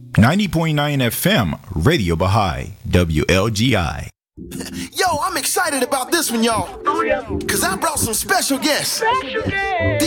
90.9 FM, Radio Baha'i, WLGI. Yo, I'm excited about this one, y'all. Because I brought some special guests.